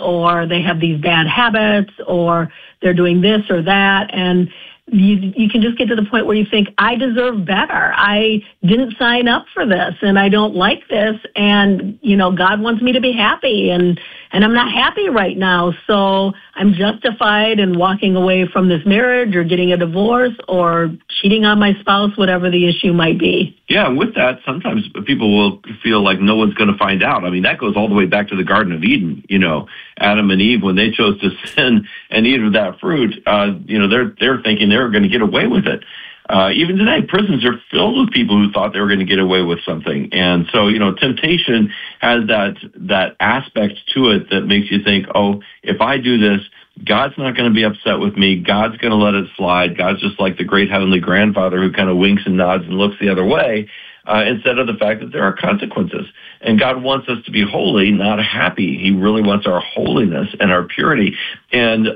or they have these bad habits, or they're doing this or that. And you can just get to the point where you think, I deserve better. I didn't sign up for this, and I don't like this. And, God wants me to be happy, and I'm not happy right now. So I'm justified in walking away from this marriage or getting a divorce or cheating on my spouse, whatever the issue might be. Yeah, with that, sometimes people will feel like no one's going to find out. I mean, that goes all the way back to the Garden of Eden. Adam and Eve, when they chose to sin and eat of that fruit, they're thinking they were going to get away with it. Even today, prisons are filled with people who thought they were going to get away with something. And so, temptation has that aspect to it that makes you think, oh, if I do this, God's not going to be upset with me. God's going to let it slide. God's just like the great heavenly grandfather who kind of winks and nods and looks the other way, instead of the fact that there are consequences. And God wants us to be holy, not happy. He really wants our holiness and our purity. And,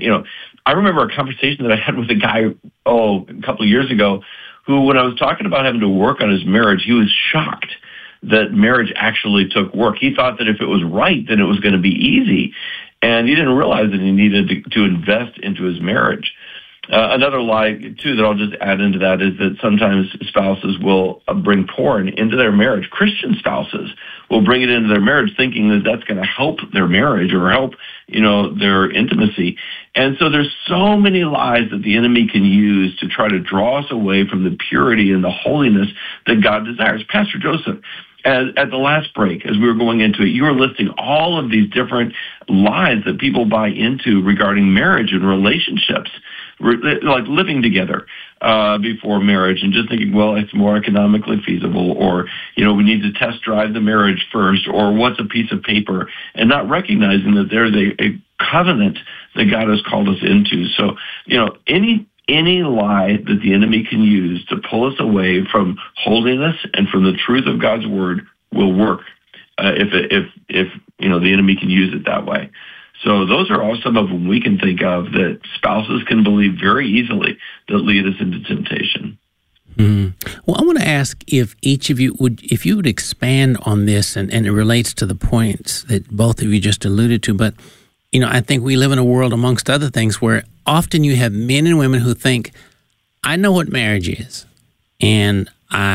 I remember a conversation that I had with a guy, a couple of years ago, who, when I was talking about having to work on his marriage, he was shocked that marriage actually took work. He thought that if it was right, then it was going to be easy. And he didn't realize that he needed to invest into his marriage. Another lie, too, that I'll just add into that is that sometimes spouses will bring porn into their marriage. Christian spouses will bring it into their marriage thinking that that's going to help their marriage or help, their intimacy. And so there's so many lies that the enemy can use to try to draw us away from the purity and the holiness that God desires. Pastor Joseph, at the last break, as we were going into it, you were listing all of these different lies that people buy into regarding marriage and relationships, like living together before marriage, and just thinking, well, it's more economically feasible, or, we need to test drive the marriage first, or what's a piece of paper, and not recognizing that there's a covenant that God has called us into. So, any lie that the enemy can use to pull us away from holiness and from the truth of God's word will work if the enemy can use it that way. So those are all some of them we can think of that spouses can believe very easily that lead us into temptation. Mm-hmm. Well, I want to ask if each of you would expand on this, and it relates to the points that both of you just alluded to, but I think we live in a world, amongst other things, where often you have men and women who think, I know what marriage is. And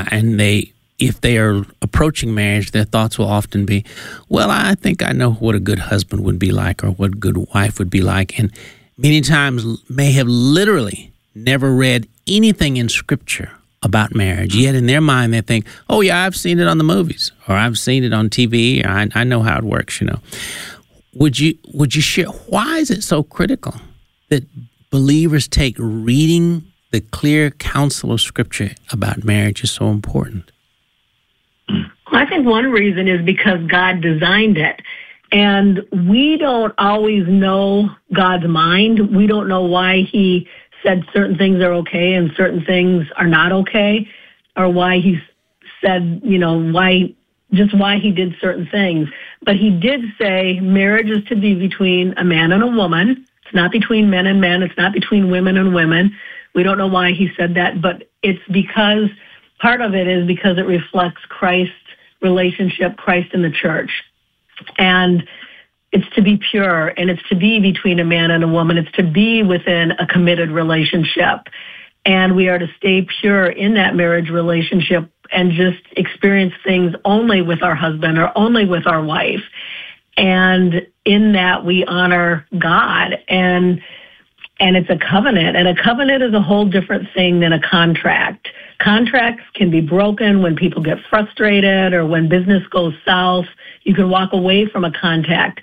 if they are approaching marriage, their thoughts will often be, well, I think I know what a good husband would be like or what a good wife would be like. And many times may have literally never read anything in Scripture about marriage. Yet in their mind, they think, oh, yeah, I've seen it on the movies, or I've seen it on TV, or I know how it works, Would you share, why is it so critical that believers take reading the clear counsel of Scripture about marriage is so important? Well, I think one reason is because God designed it. And we don't always know God's mind. We don't know why he said certain things are okay and certain things are not okay, or why he said, why he did certain things. But he did say marriage is to be between a man and a woman. It's not between men and men. It's not between women and women. We don't know why he said that, but it's because part of it is because it reflects Christ's relationship, Christ and the church. And it's to be pure, and it's to be between a man and a woman. It's to be within a committed relationship. And we are to stay pure in that marriage relationship and just experience things only with our husband or only with our wife. And in that, we honor God. And it's a covenant. And a covenant is a whole different thing than a contract. Contracts can be broken when people get frustrated or when business goes south. You can walk away from a contract.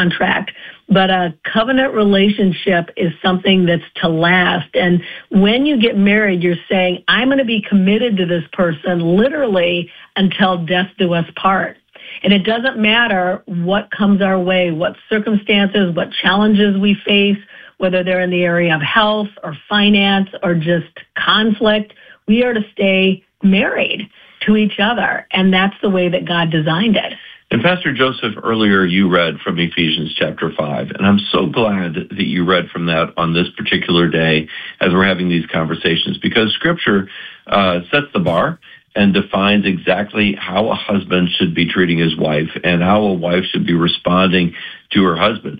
But a covenant relationship is something that's to last. And when you get married, you're saying, I'm going to be committed to this person literally until death do us part. And it doesn't matter what comes our way, what circumstances, what challenges we face, whether they're in the area of health or finance or just conflict. We are to stay married to each other, and that's the way that God designed it. And Pastor Joseph, earlier you read from Ephesians chapter 5, and I'm so glad that you read from that on this particular day as we're having these conversations, because Scripture sets the bar and defines exactly how a husband should be treating his wife and how a wife should be responding to her husband.